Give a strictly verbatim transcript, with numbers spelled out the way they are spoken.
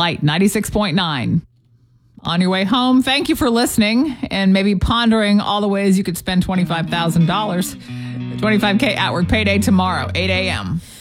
Light ninety-six point nine. On your way home, thank you for listening and maybe pondering all the ways you could spend twenty-five thousand dollars. The twenty-five K at work payday tomorrow, eight a.m.